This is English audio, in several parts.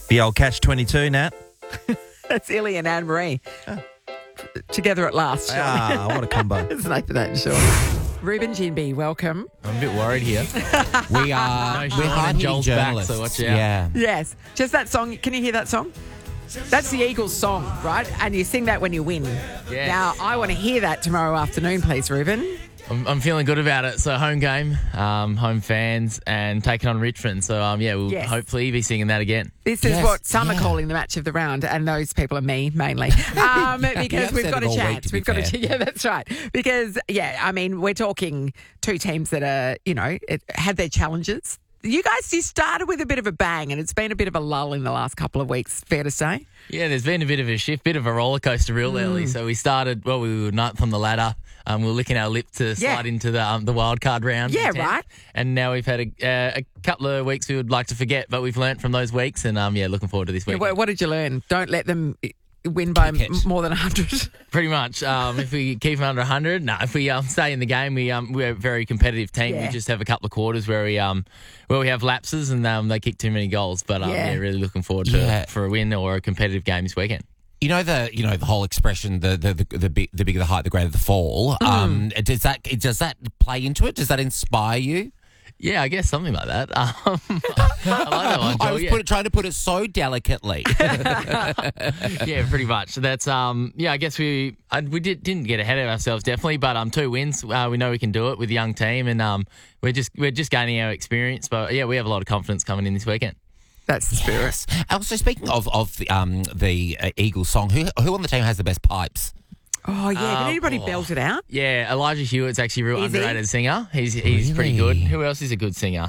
The old Catch-22, Nat. That's Illy and Anne-Marie. Together at last, Sean. Ah, what a combo. It's Nathan and Sean. Ruben Ginby, welcome. I'm a bit worried here. We are. No, We're Sean and hard-hitting Joel's back, journalists. so watch out. Yeah. Yes. Just that song. Can you hear that song? That's the Eagles song, right? And you sing that when you win. Yes. Now, I want to hear that tomorrow afternoon, please, Ruben. I'm feeling good about it. So home game, home fans, and taking on Richmond. So we'll Yes. hopefully be singing that again. This is Yes, what some are yeah. calling the match of the round, and those people are me, mainly. Because have we've said got it a all week, chance. to be We've got fair. yeah, that's right. Because, we're talking two teams that are, had their challenges. You started with a bit of a bang, and it's been a bit of a lull in the last couple of weeks, fair to say. Yeah, there's been a bit of a shift, bit of a roller coaster real early. So we started, we were ninth on the ladder. We were licking our lip to slide into the wild card round. Yeah, in 10th. right. And now we've had a couple of weeks we would like to forget, but we've learnt from those weeks. And looking forward to this week. What did you learn? Don't let them win by Kick it. more than 100. Pretty much. If we keep them under 100, no. If we stay in the game, we're a very competitive team. Yeah. We just have a couple of quarters where we have lapses and they kick too many goals. But really looking forward to for a win or a competitive game this weekend. You know the whole expression, the bigger the height, the greater the fall. Does that play into it? Does that inspire you? Yeah, I guess something like that. I like that one, I Joel, was trying to put it so delicately. Yeah, pretty much. That's I guess we didn't get ahead of ourselves definitely, but 2 wins. We know we can do it with a young team, and we're just gaining our experience. But yeah, we have a lot of confidence coming in this weekend. That's the spirit. Yes. Also, speaking of the Eagles song, who on the team has the best pipes? Oh, yeah. Did anybody belt it out? Yeah, Elijah Hewitt's actually a real Is he? underrated singer. He's pretty Really? good. Who else is a good singer?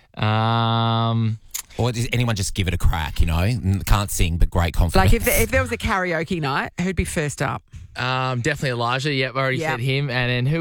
Or does anyone just give it a crack? Can't sing, but great confidence. Like if there was a karaoke night, who'd be first up? Definitely Elijah. Yep, I already Yep. said him. And then who